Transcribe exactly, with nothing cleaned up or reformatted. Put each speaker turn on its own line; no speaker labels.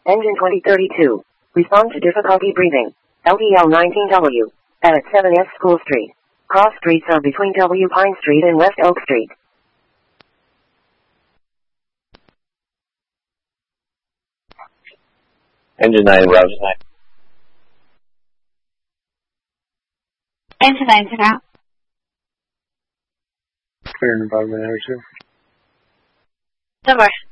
Engine twenty thirty-two. Respond to difficulty breathing. L E L nineteen W. At seven S School Street. Cross streets are between W Pine Street and West Oak Street.
Engine nine, Route nine.
Engine nine, turn out.
Clear in environment area two.
Somewhere.